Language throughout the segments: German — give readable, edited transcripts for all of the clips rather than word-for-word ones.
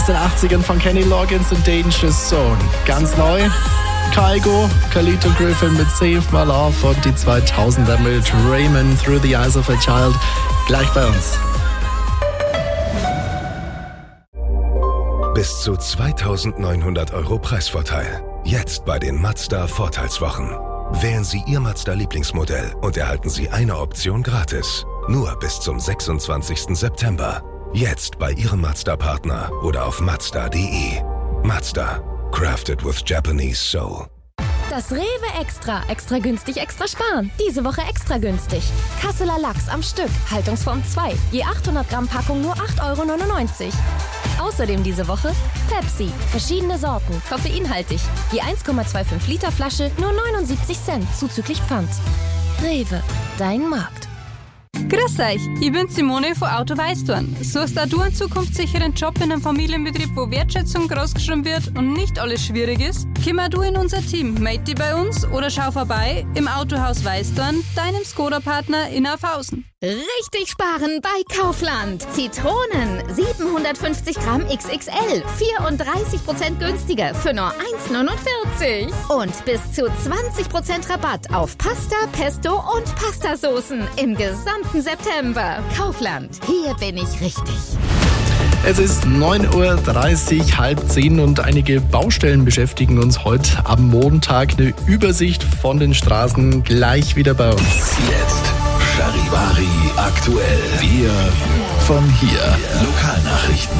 Aus den 80ern von Kenny Loggins und Danger Zone. Ganz neu, Kygo, Carlito Griffin mit Save My Love und die 2000er mit Raymond Through the Eyes of a Child. Gleich bei uns. Bis zu 2.900 € Preisvorteil. Jetzt bei den Mazda Vorteilswochen. Wählen Sie Ihr Mazda-Lieblingsmodell und erhalten Sie eine Option gratis. Nur bis zum 26. September. Jetzt bei Ihrem Mazda-Partner oder auf Mazda.de. Mazda. Crafted with Japanese soul. Das Rewe Extra. Extra günstig, extra sparen. Diese Woche extra günstig. Kasseler Lachs am Stück. Haltungsform 2. Je 800 Gramm Packung nur 8,99 €. Außerdem diese Woche Pepsi. Verschiedene Sorten. Koffeinhaltig. Je 1,25 Liter Flasche nur 79 Cent. Zuzüglich Pfand. Rewe. Dein Markt. Grüß euch, ich bin Simone von Auto Weißdorn. Suchst auch du einen zukunftssicheren Job in einem Familienbetrieb, wo Wertschätzung großgeschrieben wird und nicht alles schwierig ist? Komm auch du in unser Team, melde dich bei uns oder schau vorbei im Autohaus Weißdorn, deinem Skoda-Partner in Aufhausen. Richtig sparen bei Kaufland. Zitronen 750 Gramm XXL, 34% günstiger für nur 1,49 €. Und bis zu 20% Rabatt auf Pasta, Pesto und Pastasoßen im gesamten September. Kaufland, hier bin ich richtig. Es ist 9:30 Uhr, halb 10 und einige Baustellen beschäftigen uns heute am Montag. Eine Übersicht von den Straßen gleich wieder bei uns. Jetzt Charivari aktuell. Wir von hier. Lokalnachrichten.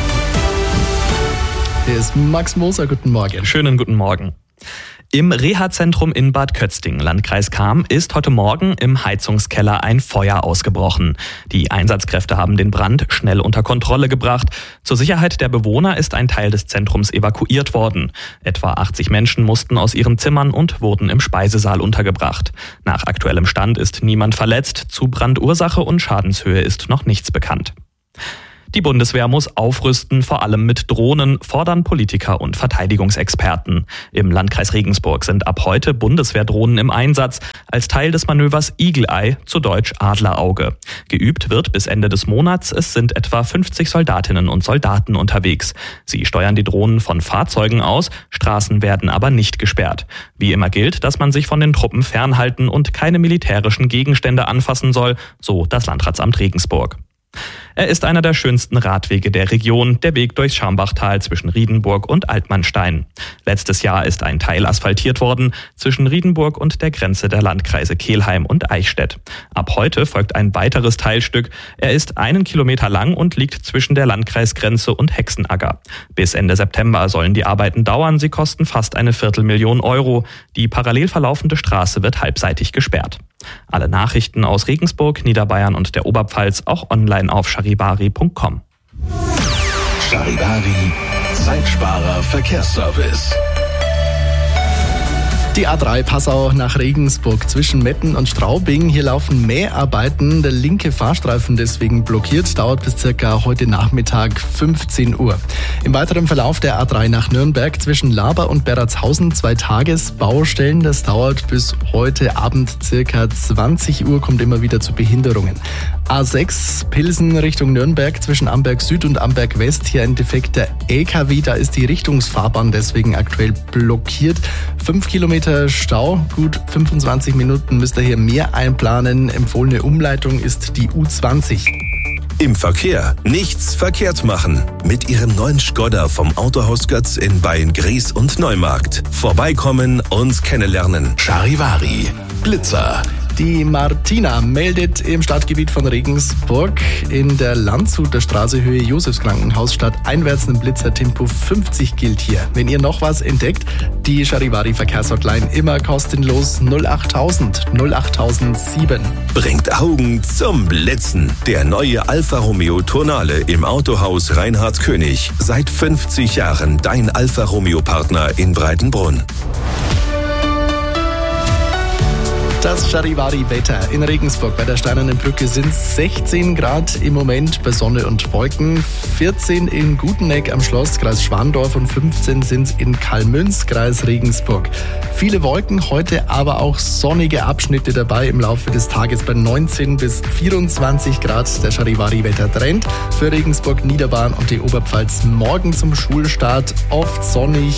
Hier ist Max Moser, guten Morgen. Schönen guten Morgen. Im Reha-Zentrum in Bad Kötzting, Landkreis Cham, ist heute Morgen im Heizungskeller ein Feuer ausgebrochen. Die Einsatzkräfte haben den Brand schnell unter Kontrolle gebracht. Zur Sicherheit der Bewohner ist ein Teil des Zentrums evakuiert worden. Etwa 80 Menschen mussten aus ihren Zimmern und wurden im Speisesaal untergebracht. Nach aktuellem Stand ist niemand verletzt. Zu Brandursache und Schadenshöhe ist noch nichts bekannt. Die Bundeswehr muss aufrüsten, vor allem mit Drohnen, fordern Politiker und Verteidigungsexperten. Im Landkreis Regensburg sind ab heute Bundeswehrdrohnen im Einsatz, als Teil des Manövers Eagle Eye, zu Deutsch Adlerauge. Geübt wird bis Ende des Monats, es sind etwa 50 Soldatinnen und Soldaten unterwegs. Sie steuern die Drohnen von Fahrzeugen aus, Straßen werden aber nicht gesperrt. Wie immer gilt, dass man sich von den Truppen fernhalten und keine militärischen Gegenstände anfassen soll, so das Landratsamt Regensburg. Er ist einer der schönsten Radwege der Region, der Weg durchs Schambachtal zwischen Riedenburg und Altmannstein. Letztes Jahr ist ein Teil asphaltiert worden zwischen Riedenburg und der Grenze der Landkreise Kelheim und Eichstätt. Ab heute folgt ein weiteres Teilstück. Er ist 1 Kilometer lang und liegt zwischen der Landkreisgrenze und Hexenagger. Bis Ende September sollen die Arbeiten dauern. Sie kosten fast 250.000 €. Die parallel verlaufende Straße wird halbseitig gesperrt. Alle Nachrichten aus Regensburg, Niederbayern und der Oberpfalz auch online auf charivari.com. Charivari, Zeitsparer Verkehrsservice. Die A3 Passau nach Regensburg zwischen Metten und Straubing. Hier laufen Mäharbeiten. Der linke Fahrstreifen deswegen blockiert. Dauert bis circa heute Nachmittag 15 Uhr. Im weiteren Verlauf der A3 nach Nürnberg zwischen Laber und Berratshausen 2 Tagesbaustellen. Das dauert bis heute Abend circa 20 Uhr. Kommt immer wieder zu Behinderungen. A6 Pilsen Richtung Nürnberg zwischen Amberg Süd und Amberg West. Hier ein defekter LKW. Da ist die Richtungsfahrbahn deswegen aktuell blockiert. 5 Kilometer Stau, gut 25 Minuten müsst ihr hier mehr einplanen. Empfohlene Umleitung ist die U20. Im Verkehr nichts verkehrt machen. Mit Ihrem neuen Skoda vom Autohaus Götz in Beyen-Gries und Neumarkt. Vorbeikommen und kennenlernen. Charivari, Blitzer. Die Martina meldet im Stadtgebiet von Regensburg in der Landshuter Straße Höhe Josefskrankenhaus stadteinwärts ein Blitzer Tempo 50 gilt hier. Wenn ihr noch was entdeckt, die Charivari Verkehrshotline immer kostenlos 08000 08007. Bringt Augen zum Blitzen. Der neue Alfa Romeo Tonale im Autohaus Reinhard König. Seit 50 Jahren dein Alfa Romeo Partner in Breitenbrunn. Das Charivari-Wetter in Regensburg bei der Steinernen Brücke sind 16 Grad im Moment bei Sonne und Wolken, 14 in Guteneck am Schloss, Kreis Schwandorf und 15 sind es in Kalmünz, Kreis Regensburg. Viele Wolken, heute aber auch sonnige Abschnitte dabei im Laufe des Tages bei 19 bis 24 Grad. Der Charivari-Wetter-Trend für Regensburg, Niederbayern und die Oberpfalz morgen zum Schulstart oft sonnig